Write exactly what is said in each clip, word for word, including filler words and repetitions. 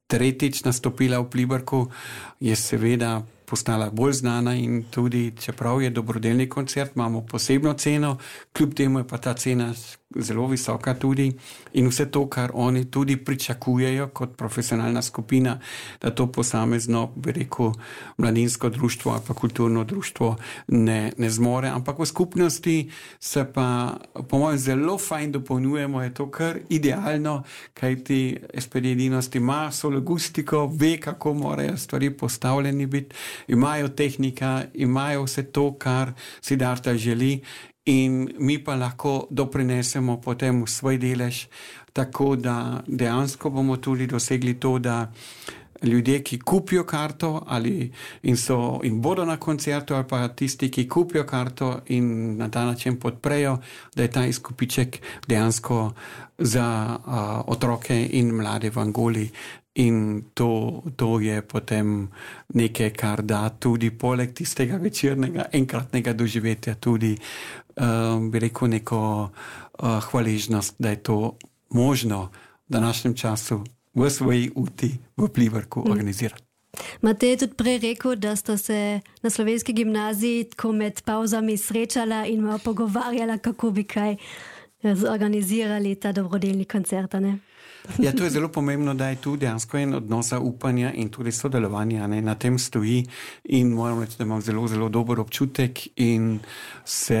tretjič nastopila v Pliberku, je seveda postala bolj znana in tudi, čeprav je dobrodelni koncert, imamo posebno ceno, kljub temu je pa ta cena zelo visoka tudi in vse to, kar oni tudi pričakujejo kot profesionalna skupina, da to posamezno, bi rekel, mladinsko društvo ali pa kulturno društvo ne, ne zmore, ampak v skupnosti se pa po mojem zelo fajn dopolnjujemo, je to kar idealno, kajti S P D Edinost ima sologustiko, ve, kako morajo stvari postavljeni biti, imajo tehnika, imajo vse to, kar Siddharta želi in mi pa lahko doprinesemo potem svoj delež, tako da dejansko bomo tudi dosegli to, da ljudje, ki kupijo karto ali in, so, in bodo na koncertu ali pa tisti, ki kupijo karto in na ta način podprejo, da je ta izkupiček dejansko za uh, otroke in mlade v Angoli. In to, to je potem nekaj, kar da tudi poleg tistega večernega, enkratnega doživetja tudi, um, bi rekel, neko uh, hvaležnost, da je to možno v današnjem času v svoji uti v Pliberku mm. organizirati. Matej je tudi prej rekel, da ste se na slovenski gimnaziji tako med pauzami srečala in malo pogovarjala, kako bi kaj zorganizirali ta dobrodelni koncert, ne? Ja, to je zelo pomembno, da je tu dejansko en odnos upanja in tudi sodelovanja, ne, na tem stoji in moram reči, da imam zelo, zelo dober občutek in se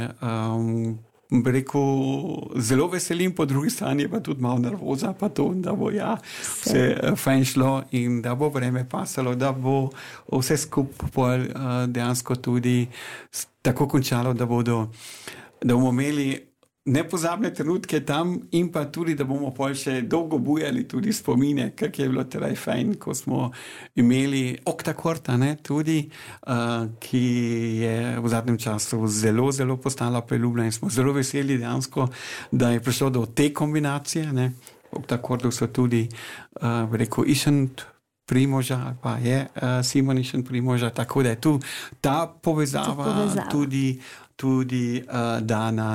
um, bi rekel, zelo veselim, po drugi strani pa tudi malo nervoza, pa to, da bo ja vse fajn šlo in da bo vreme pasalo, da bo vse skupaj uh, dejansko tudi tako končalo, da bodo, da bomo imeli nepozabne trenutke tam in pa tudi, da bomo pol še dolgo bujali tudi spomine, kak je bilo teraj fajn, ko smo imeli Oktakorta, ne, tudi, uh, ki je v zadnjem času zelo, zelo postala priljubljena in smo zelo veseli dejansko, da je prišlo do te kombinacije, ne. Oktakordov so tudi, uh, rekel, Išent Primoža, pa je uh, Simon Išent Primoža, tako da je tu ta povezava, povezava. tudi tudi uh, dana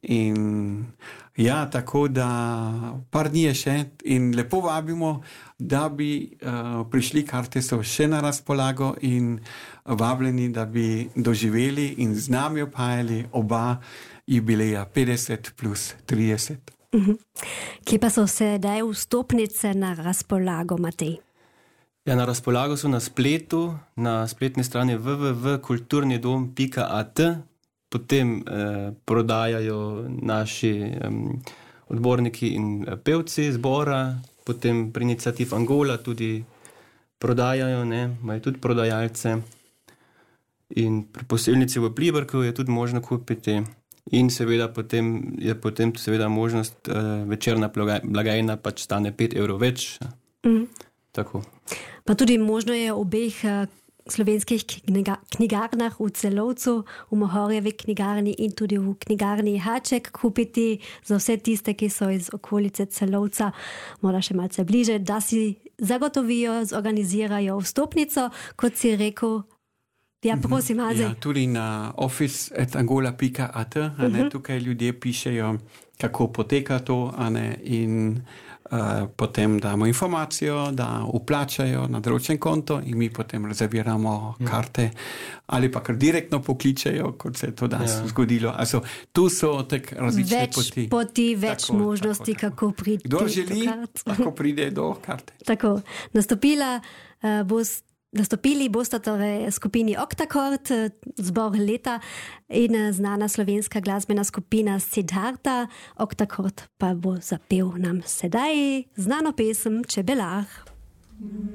in ja, tako da par dni je še in lepo vabimo, da bi uh, prišli, karte so še na razpolago in vabljeni, da bi doživeli in z nami opajali oba jubileja petdeset plus trideset. Uh-huh. Kje pa so sedaj vstopnice na razpolago, Matej? Ja, na razpolago so na spletu, na spletni strani w w w pika kulturnidom pika a t. Potem eh, prodajajo naši eh, odborniki in pevci zbora, potem pri Iniciativ Angola tudi prodajajo, ne, imajo tudi prodajalce in pri poselnici v Pliberku je tudi možno kupiti in seveda potem je potem seveda možnost eh, večerna blagajna pač stane pet evrov več. Mm. Tako. Pa tudi možno je obeh eh, slovenskih knjiga, knjigarnah v Celovcu, v Mohorjevi knjigarni in tudi v knjigarni Haček kupiti za vse tiste, ki so iz okolice Celovca, morda še malce bliže, da si zagotovijo, zorganizirajo vstopnico, kot si rekel. Ja, prosim, Hazej. Ja, tudi na office at angola pika a t, a ne, uh-huh. Tukaj ljudje pišejo, kako poteka to, a ne, in uh, potem damo informacijo, da uplačajo na določen konto in mi potem rezerviramo ja. karte ali pa kar direktno pokličejo, kot se je to danes ja. zgodilo. Also, tu so tak različne več poti. Več poti, več tako, možnosti, tako, tako. Kako priti Kdo želi, lahko pride do karte. Tako, nastopila uh, bo Nastopili bosta torej skupini Oktakord, zbor leta in znana slovenska glasbena skupina Siddharta. Oktakord pa bo zapel nam sedaj znano pesem Čebelar.